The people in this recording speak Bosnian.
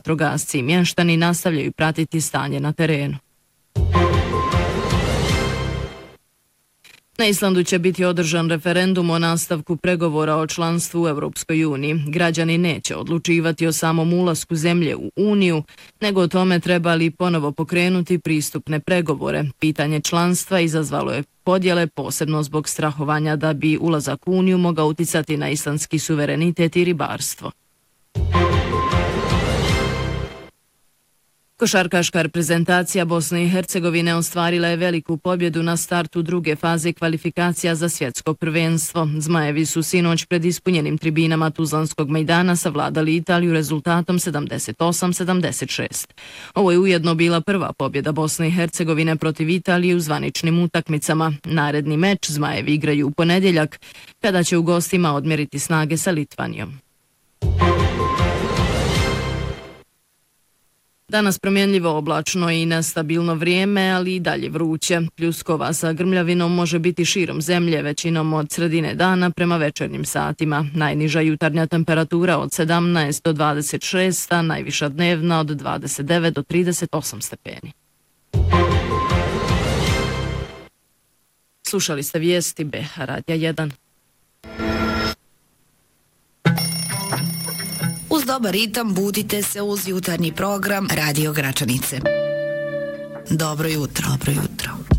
vatrogasci i mještani nastavljaju pratiti stanje na terenu. Na Islandu će biti održan referendum o nastavku pregovora o članstvu u Europskoj uniji. Građani neće odlučivati o samom ulasku zemlje u Uniju, nego o tome treba li ponovo pokrenuti pristupne pregovore. Pitanje članstva izazvalo je podjele, posebno zbog strahovanja da bi ulazak u Uniju mogao uticati na islandski suverenitet i ribarstvo. Košarkaška reprezentacija Bosne i Hercegovine ostvarila je veliku pobjedu na startu druge faze kvalifikacija za svjetsko prvenstvo. Zmajevi su sinoć pred ispunjenim tribinama Tuzlanskog mejdana savladali Italiju rezultatom 78-76. Ovo je ujedno bila prva pobjeda Bosne i Hercegovine protiv Italije u zvaničnim utakmicama. Naredni meč Zmajevi igraju u ponedjeljak, kada će u gostima odmjeriti snage sa Litvanijom. Danas promjenljivo oblačno i nestabilno vrijeme, ali i dalje vruće. Pljuskova sa grmljavinom može biti širom zemlje, većinom od sredine dana prema večernjim satima. Najniža jutarnja temperatura od 17 do 26, a najviša dnevna od 29 do 38 stepeni. Slušali ste vijesti BH Radija 1. Uz dobar ritam budite se uz jutarnji program Radio Gračanice. Dobro jutro. Dobro jutro.